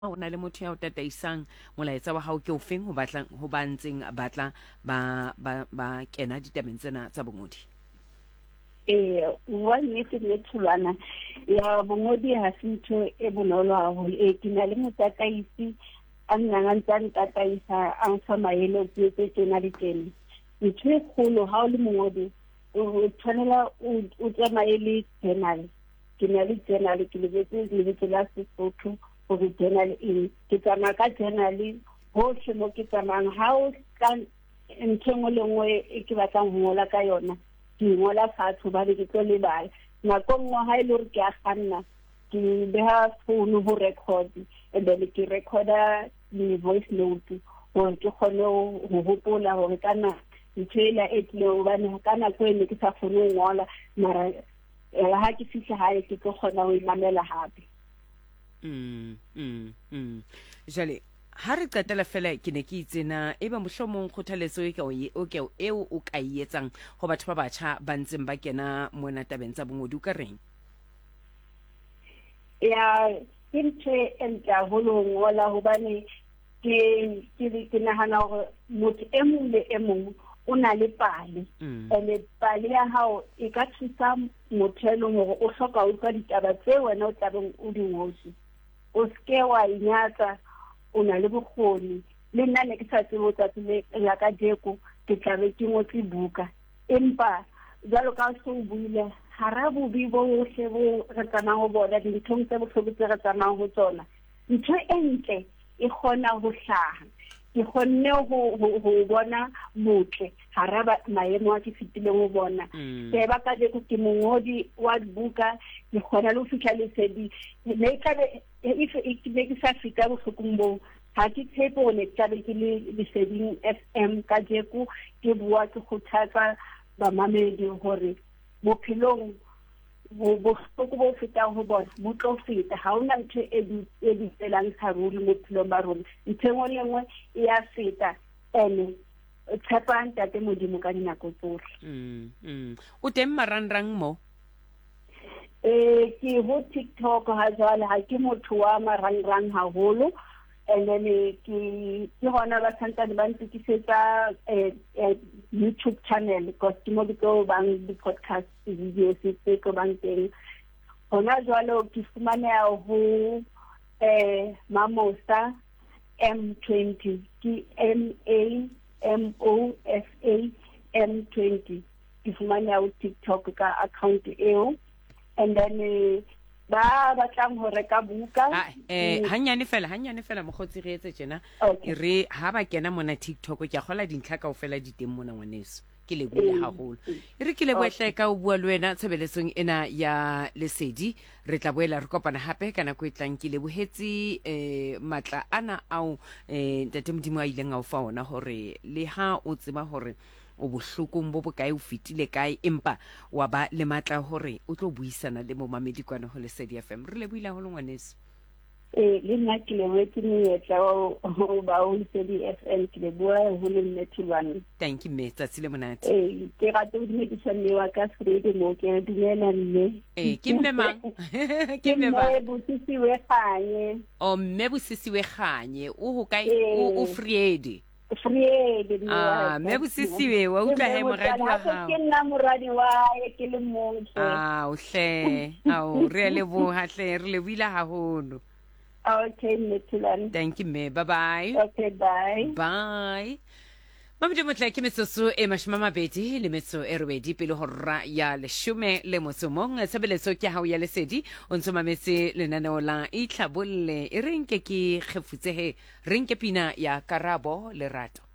o na le motho ya o tataisang molaetsa wa hao ke o feng ho batlang ho ba ntseng batla ba kena ditabeng tsena tsa bongodi? Wa nnete le tholwana ya bongodi ha se ntho e bonolo haholo. Ke na le motataisi a nnang a ntse a ntataisa a mfa maele tse tsena le teng. Ntho e kgolo ha o le mongodi o tshwanela o tsamaye le journal. Ke na le journal, ke lebetse la Sesotho gore journal ke tsamaya ka journal hohle mo ke tsamayang. Ha o ka ntho nngwe le nngwe e ke batlang ho ngola ka yona ke ngola fatshe hobane ke tlo lebala. Nako nngwe ha e le hore ke a kganna ke beha phone ho record and then ke recorda the voice note hore ke kgone ho hopola hore kana ntho ela e tlile hobane ka nako e ne ke sa kgone ho ngola mara ha ke fihla hae ke tlo kgona ho imamela hape. Jale ha re qetela fela ke ne ke itsena eba mohlomong kgothaletso eo o ka etsang ho batho ba batjha ba ntseng ba kena mona tabeng tsa bongodi o ka reng? Ya ke ntho e ntle haholo ngola hobane ke nahana hore motho e mong le e mong o na le pale ene pale ya hao e ka thusa motho e leng hore o hloka ho utlwa ditaba tse wena o tlabeng o di ngotse. O ske wa inyatsa, o na le bokgoni. Le nna ne ke sa tsebe o tsatsi la ka jeko ke tlabe ke ngotse buka, empa jalo ka so buile hara bobi bo hohle bo re tsamayang ho bona dinthong tse bohloko tse re tsamayang ho tsona. Ntho e ntle e kgona ho hlaha. Ke kgonne ho bona botle hara maemo a ke fitileng ho bona. Ke ba ka jeko ke mongodi wa buka, ke kgona le ho fihla lesedi ne tlabe if ke sa fita bohlokong bo ha ke tshepe hore ne tlabe ke le leseding FM ka jeko ke bua ke kgothatsa bamamedi hore bophelong bohloko bo fetang ho bona bo tlo feta. Ha hona ntho e ditselang tharuri mo bophelong ba rona. Ntho e nngwe le nngwe e a feta ene tshepa ntate Modimo ka dinako tsohle. O teng marangrang mo? Ke ho TikTok ha jwale ha ke motho wa marangrang haholo, and then ke hona ba santsane ba ntukisetsa YouTube channel because ke mo go bang di podcast videos tse ko bang teng. Hona jwale ke fumana ho Mamosa M20 ke MAMOSA M20 ke fumana ho TikTok ka account eo. And then ba batlang ho reka buka hanyane fela mogotsi re etse tjena re ha ba kena mona TikTok ke a gola dintlha kaofela di teng mona ngwaneso ke lebile haholo re ke lebohle ka o bua le wena tshebeletsong ena ya lesedi. Re tla boela re kopana hape kana go etlang ke lebohetsi matla ana au ntate Modimo a ileng a o fa ona hore le ha o tseba hore o bohlokong bo bokae o fitile kae empa wa ba le matla hore o tlo buisana le momamedi kwana ho Lesedi FM. Re lebohile haholo ngwaneso. Le nna ke lebetse monyetla o ba o Lesedi FM ke leboha ho le Mmetulwane. Thank you mme tsatsile monate. Ke rata ho dumedisana wa ka Fredi mo ke dumela mme. Ke mme mang? Ke mme ba Bosisi we Kganye. O mme Bosisi we Kganye o ho kae o Fredi? Me Bosisiwe wa utlwa he moradi wa hao. Ke nna moradi wa ke le motho. O hle re leboha hle re lebohile haholo. Okay Mmetulwane. Thank you me. Bye bye. Okay bye. Bye. Mamedi motle ke metsotso e 20 le metso e robedi pele hora ya 10 le motsomong. Tshebeletso ke hao ya Lesedi o ntse mametse lenaneo la Itlhabolle e reng ke khefutse he reng ke pina ya Karabo Lerato.